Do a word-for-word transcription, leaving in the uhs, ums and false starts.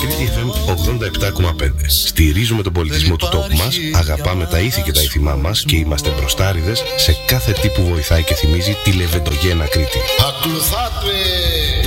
Κρήτη εφ εμ ογδόντα επτά κόμμα πέντε. Στηρίζουμε τον πολιτισμό του τόπου μας, αγαπάμε τα ήθη και τα ήθιμά μας και είμαστε μπροστάριδες σε κάθε τι που βοηθάει και θυμίζει τη λεβεντογένα Κρήτη.